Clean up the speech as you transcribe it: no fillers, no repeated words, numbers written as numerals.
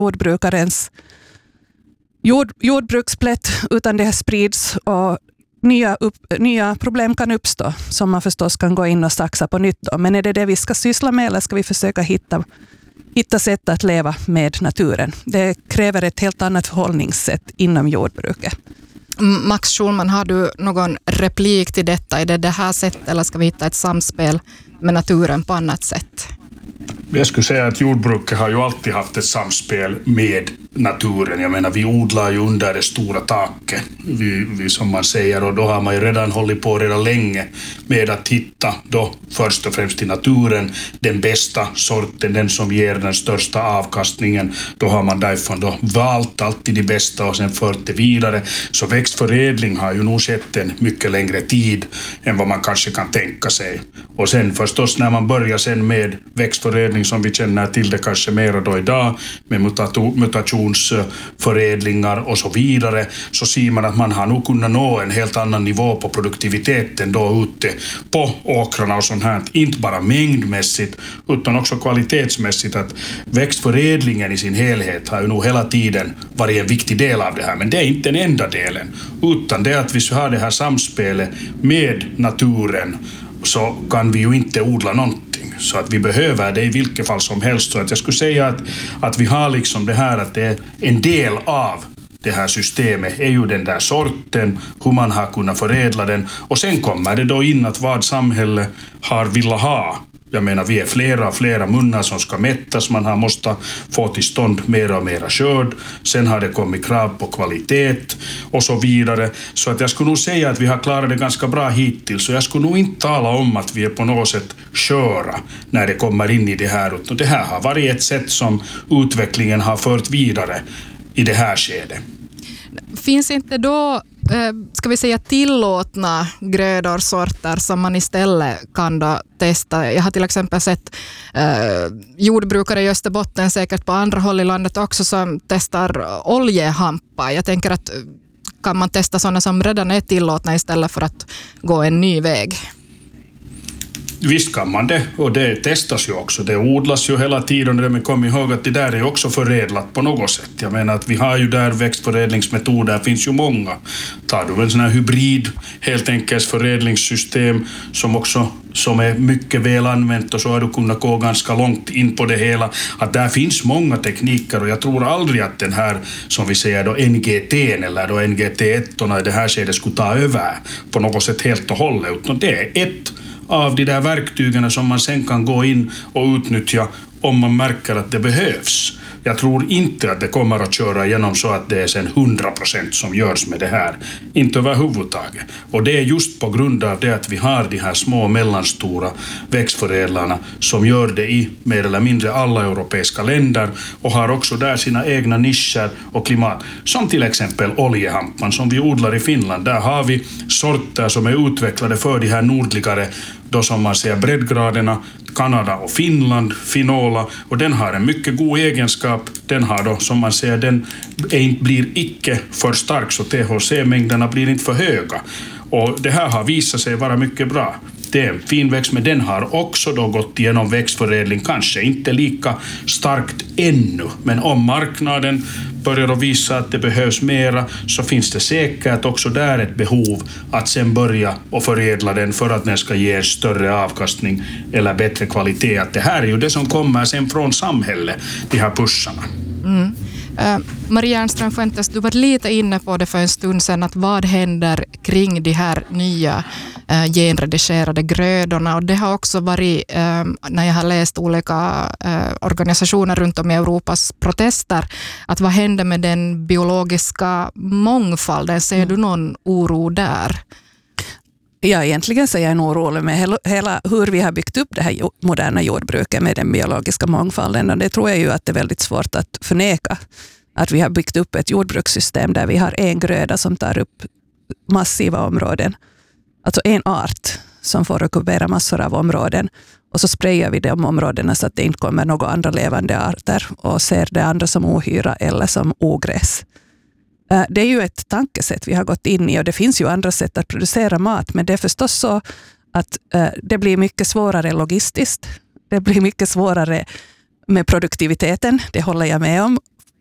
jordbrukarens jordbruksplätt, utan det här sprids och nya problem kan uppstå som man förstås kan gå in och saxa på nytt då. Men är det vi ska syssla med, eller ska vi försöka hitta sätt att leva med naturen? Det kräver ett helt annat förhållningssätt inom jordbruket. Max Schulman, har du någon replik till detta? Är det här sättet, eller ska vi hitta ett samspel med naturen på annat sätt? Jag skulle säga att jordbruket har ju alltid haft ett samspel med naturen. Jag menar, vi odlar ju under det stora taket, vi som man säger, och då har man ju redan hållit på redan länge med att hitta då först och främst i naturen den bästa sorten, den som ger den största avkastningen. Då har man därifrån då valt alltid det bästa och sen fört det vidare. Så växtförädling har ju nog skett en mycket längre tid än vad man kanske kan tänka sig. Och sen förstås när man börjar sen med växtförädling som vi känner till det kanske mer då idag med mutationsförädlingar och så vidare, så ser man att man har nog kunnat nå en helt annan nivå på produktiviteten då ute på åkrarna och sånt här. Inte bara mängdmässigt utan också kvalitetsmässigt, att växtförädlingen i sin helhet har ju nog hela tiden varit en viktig del av det här, men det är inte den enda delen, utan det är att vi har det här samspelet med naturen, så kan vi ju inte odla någonting. Så att vi behöver det i vilket fall som helst. Så att jag skulle säga att vi har liksom det här, att det är en del av det här systemet är ju den där sorten, hur man har kunnat förädla den. Och sen kommer det då in att vad samhället har velat ha. Jag menar, vi är flera munnar som ska mättas. Man har måste få till stånd mera och mera skörd. Sen har det kommit krav på kvalitet och så vidare. Så att jag skulle nog säga att vi har klarat det ganska bra hittills. Så jag skulle nog inte tala om att vi är på något sätt köra när det kommer in i det här. Och det här har varit ett sätt som utvecklingen har fört vidare i det här skedet. Finns inte då, ska vi säga, tillåtna grödor, sorter som man istället kan då testa? Jag har till exempel sett jordbrukare i Österbotten, säkert på andra håll i landet också, som testar oljehampa. Jag tänker att kan man testa sådana som redan är tillåtna istället för att gå en ny väg? Visst kan man det, och det testas ju också. Det odlas ju hela tiden, men kom ihåg att det där är också förädlat på något sätt. Jag menar att vi har ju där växtförädlingsmetoder, finns ju många. Tar du en sån här hybrid, helt enkelt förädlingssystem som är mycket väl använt, och så har du kunnat gå ganska långt in på det hela. Att där finns många tekniker, och jag tror aldrig att den här, som vi säger då, NGT eller då NGT1 i det här skedet skulle ta över på något sätt helt och hållet. Utan det är ett av de där verktygen som man sen kan gå in och utnyttja om man märker att det behövs. Jag tror inte att det kommer att köra igenom så att det är sen 100% som görs med det här. Inte överhuvudtaget. Och det är just på grund av det att vi har de här små och mellanstora växtförädlarna som gör det i mer eller mindre alla europeiska länder och har också där sina egna nischer och klimat. Som till exempel oljehampan som vi odlar i Finland. Där har vi sorter som är utvecklade för de här nordligare, då som man säger breddgraderna, Kanada och Finland, Finola, och den har en mycket god egenskap. Den har då, som man säger, den blir icke för stark, så THC-mängderna blir inte för höga. Och det här har visat sig vara mycket bra. Det är en fin växt, men den har också då gått igenom växtförädling, kanske inte lika starkt ännu. Men om marknaden börjar att visa att det behövs mera, så finns det säkert också där ett behov att sen börja och förädla den för att den ska ge större avkastning eller bättre kvalitet. Att det här är ju det som kommer sen från samhället, de här pussarna. Mm. Maria Ernström Fuentes, du var lite inne på det för en stund sedan, att vad händer kring de här nya genredigerade grödorna, och det har också varit, när jag har läst olika organisationer runt om i Europas protester, att vad händer med den biologiska mångfalden? Ser du någon oro där? Ja, egentligen så är jag orolig med hela hur vi har byggt upp det här moderna jordbruket med den biologiska mångfalden, och det tror jag ju att det är väldigt svårt att förneka, att vi har byggt upp ett jordbrukssystem där vi har en gröda som tar upp massiva områden, alltså en art som får ockupera massor av områden, och så sprayar vi de områdena så att det inte kommer några andra levande arter och ser det andra som ohyra eller som ogräs. Det är ju ett tankesätt vi har gått in i, och det finns ju andra sätt att producera mat, men det är förstås så att det blir mycket svårare logistiskt. Det blir mycket svårare med produktiviteten, det håller jag med om,